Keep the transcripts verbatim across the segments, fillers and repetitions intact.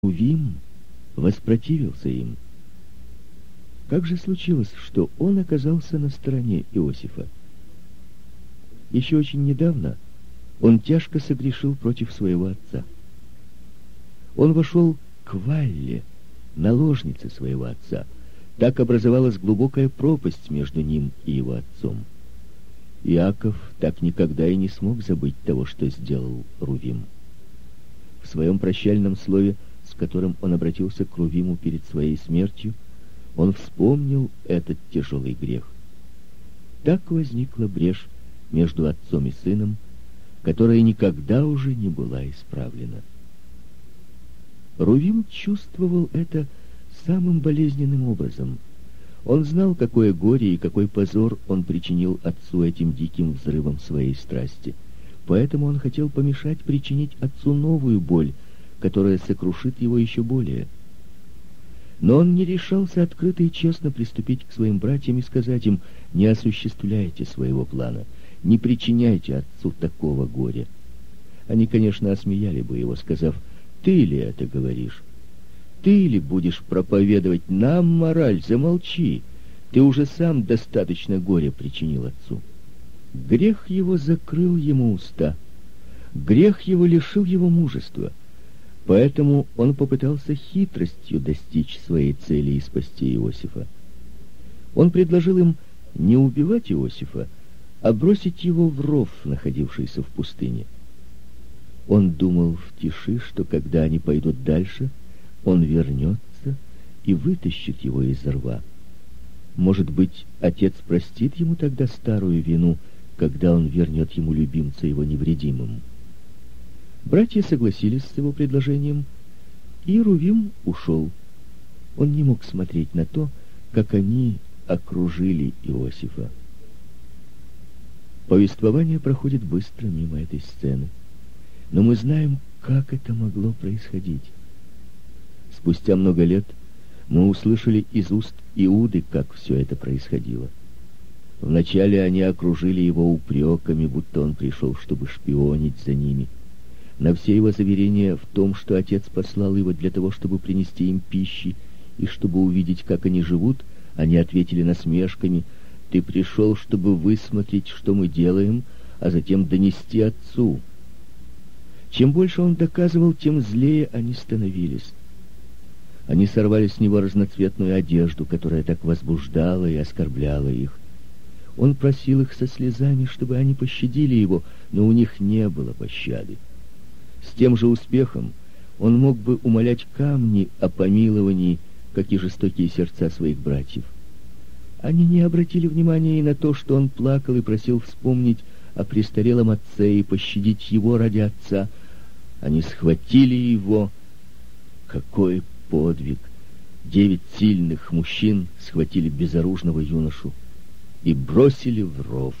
Рувим воспротивился им. Как же случилось, что он оказался на стороне Иосифа? Еще очень недавно он тяжко согрешил против своего отца. Он вошел к Валле, наложнице своего отца. Так образовалась глубокая пропасть между ним и его отцом. Иаков так никогда и не смог забыть того, что сделал Рувим. В своем прощальном слове, с которым он обратился к Рувиму перед своей смертью, он вспомнил этот тяжелый грех. Так возникла брешь между отцом и сыном, которая никогда уже не была исправлена. Рувим чувствовал это самым болезненным образом. Он знал, какое горе и какой позор он причинил отцу этим диким взрывом своей страсти. Поэтому он хотел помешать причинить отцу новую боль, которая сокрушит его еще более. Но он не решался открыто и честно приступить к своим братьям и сказать им: «Не осуществляйте своего плана, не причиняйте отцу такого горя». Они, конечно, осмеяли бы его, сказав: «Ты ли это говоришь? Ты ли будешь проповедовать нам мораль? Замолчи, ты уже сам достаточно горя причинил отцу». Грех его закрыл ему уста, грех его лишил его мужества. Поэтому он попытался хитростью достичь своей цели и спасти Иосифа. Он предложил им не убивать Иосифа, а бросить его в ров, находившийся в пустыне. Он думал в тиши, что когда они пойдут дальше, он вернется и вытащит его из рва. Может быть, отец простит ему тогда старую вину, когда он вернет ему любимца его невредимым. Братья согласились с его предложением, и Рувим ушел. Он не мог смотреть на то, как они окружили Иосифа. Повествование проходит быстро мимо этой сцены, но мы знаем, как это могло происходить. Спустя много лет мы услышали из уст Иуды, как все это происходило. Вначале они окружили его упреками, будто он пришел, чтобы шпионить за ними. На все его заверения в том, что отец послал его для того, чтобы принести им пищи, и чтобы увидеть, как они живут, они ответили насмешками: «Ты пришел, чтобы высмотреть, что мы делаем, а затем донести отцу». Чем больше он доказывал, тем злее они становились. Они сорвали с него разноцветную одежду, которая так возбуждала и оскорбляла их. Он просил их со слезами, чтобы они пощадили его, но у них не было пощады. С тем же успехом он мог бы умолять камни о помиловании, как и жестокие сердца своих братьев. Они не обратили внимания и на то, что он плакал и просил вспомнить о престарелом отце и пощадить его ради отца. Они схватили его. Какой подвиг! Девять сильных мужчин схватили безоружного юношу и бросили в ров.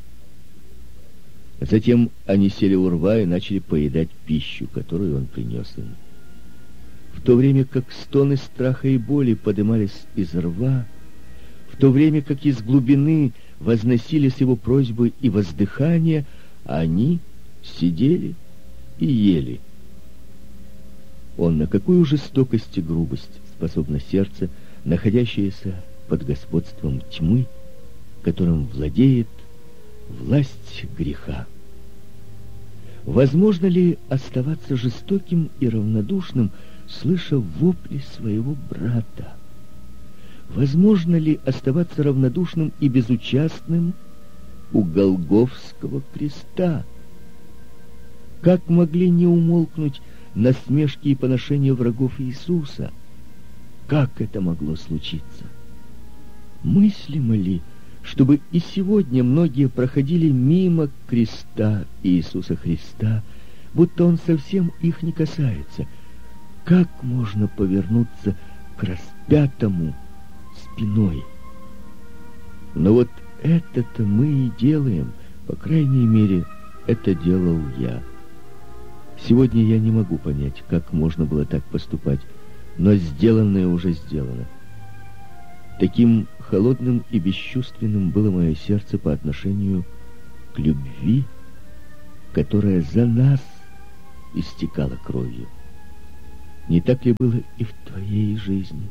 Затем они сели у рва и начали поедать пищу, которую он принес им. В то время как стоны страха и боли подымались из рва, в то время как из глубины возносились его просьбы и воздыхания, они сидели и ели. Он на какую жестокость и грубость способно сердце, находящееся под господством тьмы, которым владеет власть греха. Возможно ли оставаться жестоким и равнодушным, слыша вопли своего брата? Возможно ли оставаться равнодушным и безучастным у Голгофского креста? Как могли не умолкнуть насмешки и поношения врагов Иисуса? Как это могло случиться? Мыслимо ли, чтобы и сегодня многие проходили мимо креста Иисуса Христа, будто он совсем их не касается? Как можно повернуться к распятому спиной? Но вот это-то мы и делаем, по крайней мере, это делал я. Сегодня я не могу понять, как можно было так поступать, но сделанное уже сделано. Таким холодным и бесчувственным было мое сердце по отношению к любви, которая за нас истекала кровью. Не так ли было и в твоей жизни?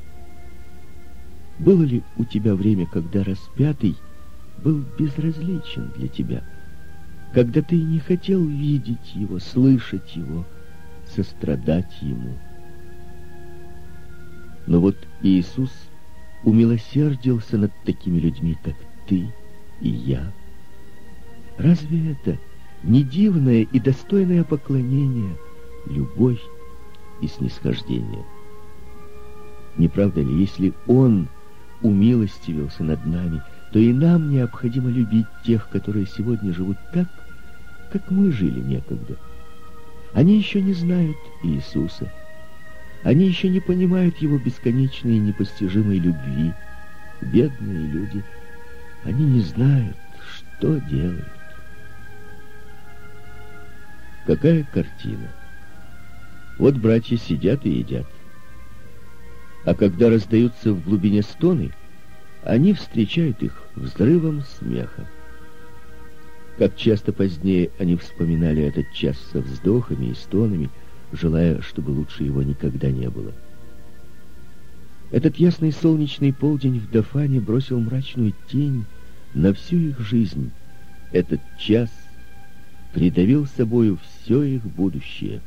Было ли у тебя время, когда распятый был безразличен для тебя, когда ты не хотел видеть его, слышать его, сострадать ему? Но вот Иисус умилосердился над такими людьми, как ты и я. Разве это не дивное и достойное поклонение, любовь и снисхождение? Не правда ли, если Он умилостивился над нами, то и нам необходимо любить тех, которые сегодня живут так, как мы жили некогда? Они еще не знают Иисуса. Они еще не понимают Его бесконечной и непостижимой любви. Бедные люди, они не знают, что делают. Какая картина! Вот братья сидят и едят. А когда раздаются в глубине стоны, они встречают их взрывом смеха. Как часто позднее они вспоминали этот час со вздохами и стонами, желая, чтобы лучше его никогда не было. Этот ясный солнечный полдень в Дофане бросил мрачную тень на всю их жизнь. Этот час придавил собою все их будущее.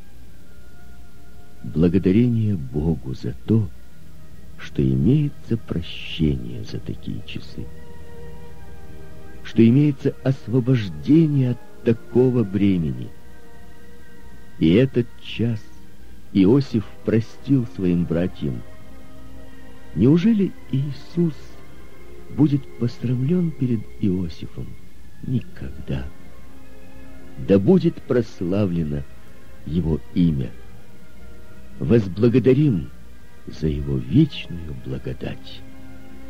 Благодарение Богу за то, что имеется прощение за такие часы, что имеется освобождение от такого бремени. И этот час Иосиф простил своим братьям. Неужели Иисус будет посрамлен перед Иосифом? Никогда. Да будет прославлено его имя. Возблагодарим за его вечную благодать.